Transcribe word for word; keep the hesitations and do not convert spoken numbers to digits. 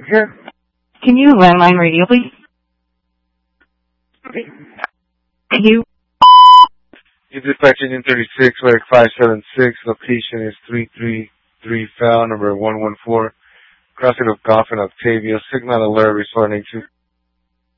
Sure. Can you landline radio, please? Okay. Thank you. You dispatch Union thirty-six, Rec five seven six. Location is three three three, F A L, number one one four. Crossing of Goff and Octavia. Signal alert responding to